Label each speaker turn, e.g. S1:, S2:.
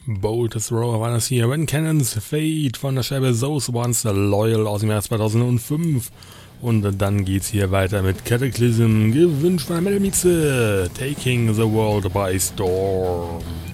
S1: Boldest Rower war das hier. When Cannons Fade von der Scheibe Those Once Loyal aus dem Jahr 2005. Und dann geht's hier weiter mit Cataclysm, gewünscht von der Metal Mieze, Taking the World by Storm.